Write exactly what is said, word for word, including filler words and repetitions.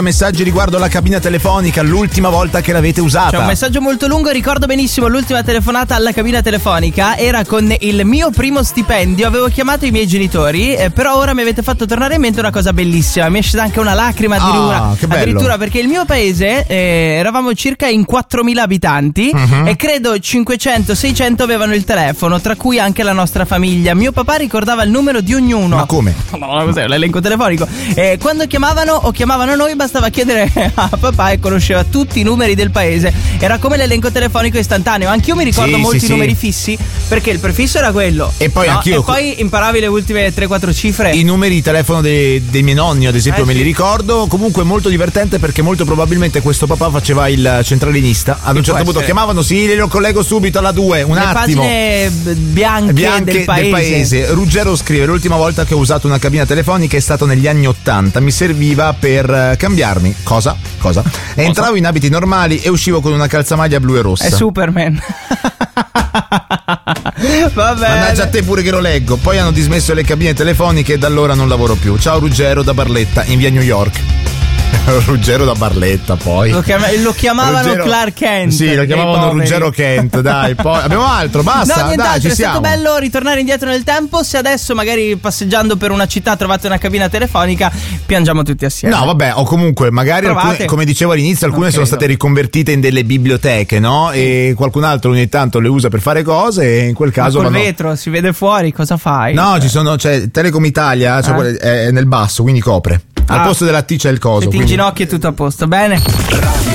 Messaggi riguardo la cabina telefonica, l'ultima volta che l'avete usata. C'è un messaggio molto lungo, ricordo benissimo l'ultima telefonata alla cabina telefonica, era con il mio primo stipendio, avevo chiamato i miei genitori, eh, però ora mi avete fatto tornare in mente una cosa bellissima, mi è scesa anche una lacrima addirittura, ah, che bello. addirittura perché il mio paese eh, eravamo circa in quattromila abitanti uh-huh. e credo cinquecento seicento avevano il telefono, tra cui anche la nostra famiglia. Mio papà ricordava il numero di ognuno. Ma come? No, cos'è, l'elenco telefonico. E quando chiamavano o chiamavano noi bastava chiedere a papà e conosceva tutti i numeri del paese. Era come l'elenco telefonico istantaneo. Anch'io mi ricordo sì, molti sì, numeri sì. fissi, perché il prefisso era quello. E poi no? anch'io. E poi imparavi le ultime tre quattro cifre. I numeri di telefono dei, dei miei nonni, ad esempio, eh, me sì. li ricordo. Comunque molto divertente, perché molto probabilmente questo papà faceva il centralinista. Ad un certo punto essere. chiamavano, sì, lo collego subito alla due. Un le attimo. pagine bianche, bianche del paese. del paese. Ruggero scrive: l'ultima volta che ho usato una cabina telefonica è stato negli anni ottanta. Mi serviva per cambiarmi. Cosa? Cosa? Entravo in abiti normali e uscivo con una calzamaglia blu e rossa. È Superman. Vabbè. Mannaggia a te pure che lo leggo. Poi hanno dismesso le cabine telefoniche e da allora non lavoro più. Ciao Ruggero da Barletta, in via New York. Ruggero da Barletta, poi lo, chiama- lo chiamavano Ruggero... Clark Kent. Sì, lo chiamavano Ruggero Kent. Dai, poi abbiamo altro, basta. No, nient'altro, dai, ci è siamo. stato bello ritornare indietro nel tempo. Se adesso magari passeggiando per una città trovate una cabina telefonica, piangiamo tutti assieme. No, vabbè, o comunque magari alcune, come dicevo all'inizio, alcune non sono credo. state riconvertite in delle biblioteche, no? E qualcun altro ogni tanto le usa per fare cose, e in quel caso ma col vanno... vetro si vede fuori, cosa fai? No, ci sono, cioè Telecom Italia, cioè, Eh? è nel basso, quindi copre. Al Ah. posto della T c'è il coso. Se ti quindi... inginocchi è tutto a posto, bene?